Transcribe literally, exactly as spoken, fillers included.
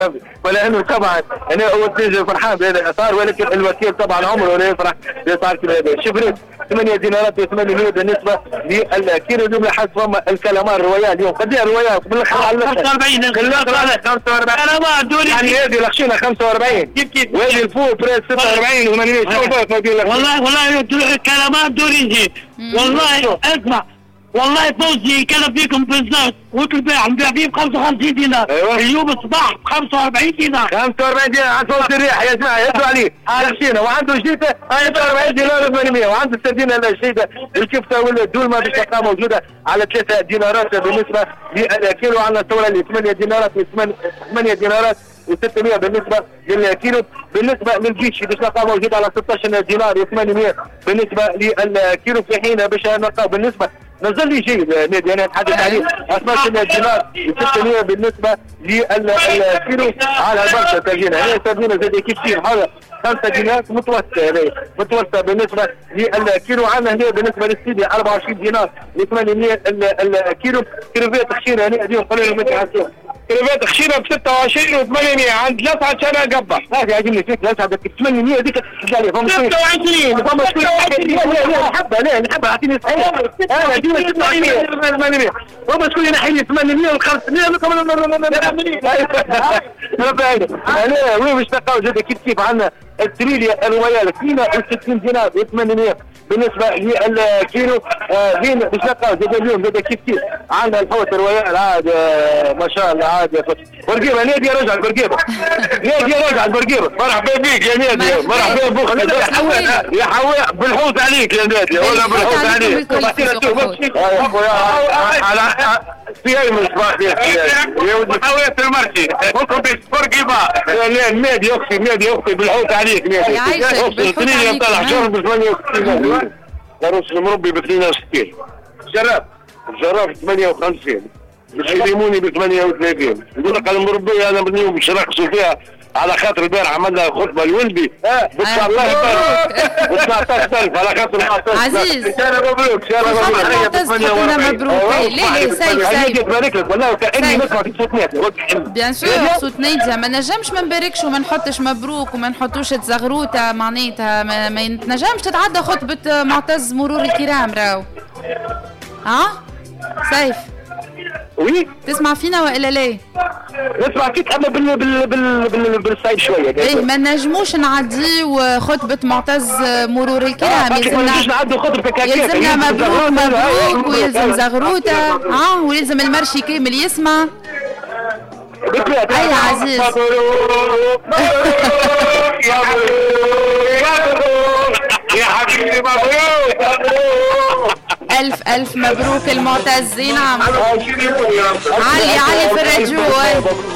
ولا انه طبعا انا اول شيء فرحان بهذا صار، ولكن الوكيل طبعا عمره لا يفرح بصار كذا. شفرت ثمانية دينارات وثمانمائة بالنسبه للكيلو. اليوم لاحظت فما الكلامار رويال اليوم قد ايه رويال بالاخر على خمسة وأربعين خمسة وأربعين كلامار دوري يعني هذه لخشينا خمسة وأربعين وهذه الفول بريس ستة وأربعين وثمانمائة. والله والله كلامار دوري والله اسمع والله فوزي كان فيكم بالضبط قلت البيع نبيع فيه ب خمسة وخمسين دينار. أيوة. اليوم الصباح ب خمسة وأربعين دينار. خمسة وأربعين دينار عند فوز الريح يا جماعه يدوا عليه لخشينا. وعنده جديده خمسة وأربعين دينار وثمانمائة. وعنده السردينه الجديده الكفته والدولمه بتبقى موجوده على ثلاثة دينارات بالنسبه للكيلو. عندنا الثوره اللي ثمانية دينارات ثمانية دينارات وستمائة بالنسبه للكيلو. بالنسبه للجيشي باش نلقى موجود على ستة عشر دينار وثمانمائة بالنسبه للكيلو. في حين باش نلقى بالنسبه نزل لي شيء نادي انا اتحدث عليه اثناعش دينار وستمائة بالنسبه للكيلو على برشا ترجينا. هنا ترجينا زاد كيف كيف هذا خمسة دينار متوسطه هذه متوسطه بالنسبه للكيلو. عندنا هنا بالنسبه للسيدي أربعة وعشرين دينار وثمانمائة الكيلو. كيلوفات خشيره هنا اليوم قليل من تحسين كيلوفات خشيره ب ستة وعشرين وثمانمائة عند ثلاثة عشر قبه. هذه عجبني فيك ثلاثة بدك ثمانمائة هذيك تحكي عليها فما ستة وعشرين فما شويه نحبها لا نحبها اعطيني صحيح انا ادينا ستة وعشرين ثمانمائة فما شويه نحيي ثمانمائة وخمسمائة انا وين باش نلقاو زاد كيف كيف عندنا التريليا الرويال اثنين وستين دينار وثمانمائة بالنسبه للكيلو. زين باش نلقاو زاد اليوم زاد كيف كيف عندنا الحوت الرويال عاد ما شاء الله عاد برقيبه نادي رجع البرقيبه نادي رجع البرقيبه. مرحبا بك يا نادي مرحبا بوخ يا حواء بالحوت عليك يا نادي ولا بالحوت عليك على في اي مصباح يا ولد حواء المرشي ممكن برقيبه لا نادي اختي نادي اختي بالحوت عليك نادي اختي ثنين طلع شهر ب ثمانية وستين ضروس المربي ب اثنين وستين. جراب جراب ثمانية وخمسين باش يليموني ب ثمانية وثلاثين. يقول لك المربيه انا من يوم باش نرقصوا فيها على خاطر البارح عملنا خطبه الولبي ب تسعة عشر ألف على خاطر عزيز شارع مبروك شارع مبروك مبروك ليه ليه سيف سيف نبارك لك والله كاني نسمع في صوت نادي بيان سور صوت نادي. ما نجمش ما نباركش وما نحطش مبروك وما نحطوش تزغروته معناتها ما, ما نجمش تتعدى خطبه معتز مرور الكرام راهو. ها سيف وي تسمع فينا والا لا؟ نسمع فيك اما بال بال بال بال بالصعيد شويه. ايه ما نجموش نعديو خطبه معتز مرور الكرام. يلزمنا نعديو خطبتك يلزمنا مبروك مبروك ويلزم زغروته ها ويلزم المرشي كامل يسمع. اي عزيز يا حبيبي مبروك ألف ألف مبروك المعتز. نعم علي علي في الرجوع.